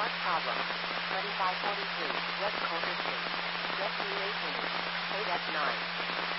Not problem. 2543, West Coulter Street. Get to 18. 8 at 9.